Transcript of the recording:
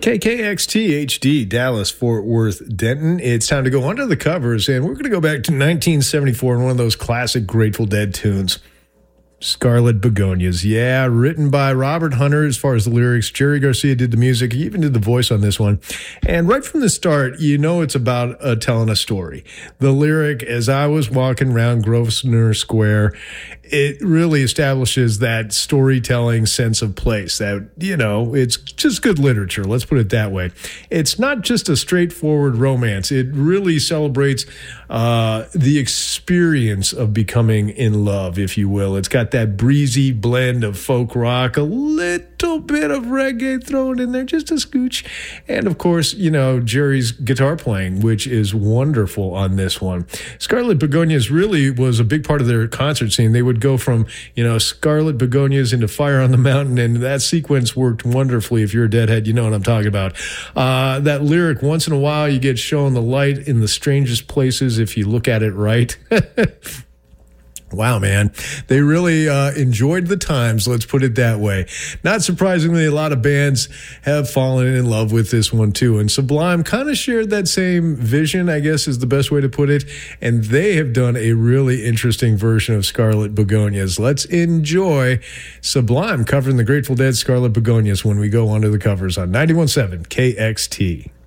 KKXT HD, Dallas, Fort Worth, Denton. It's time to go under the covers, and we're going to go back to 1974 and one of those classic Grateful Dead tunes, Scarlet Begonias. Yeah, written by Robert Hunter as far as the lyrics. Jerry Garcia did the music. He even did the voice on this one. And right from the start, you know it's about telling a story. The lyric, as I was walking around Grosvenor Square, it really establishes that storytelling sense of place that, you know, it's just good literature. Let's put it that way. It's not just a straightforward romance. It really celebrates the experience of becoming in love, if you will. It's got that breezy blend of folk rock, a little bit of reggae thrown in there, just a scooch. And of course, you know, Jerry's guitar playing, which is wonderful on this one. Scarlet Begonias really was a big part of their concert scene. They would go from, you know, Scarlet Begonias into Fire on the Mountain, and that sequence worked wonderfully. If you're a Deadhead, you know what I'm talking about. That lyric, once in a while you get shown the light in the strangest places if you look at it right. Wow, man. They really enjoyed the times, let's put it that way. Not surprisingly, a lot of bands have fallen in love with this one, too. And Sublime kind of shared that same vision, I guess is the best way to put it. And they have done a really interesting version of Scarlet Begonias. Let's enjoy Sublime covering the Grateful Dead Scarlet Begonias when we go under the covers on 91.7 KXT.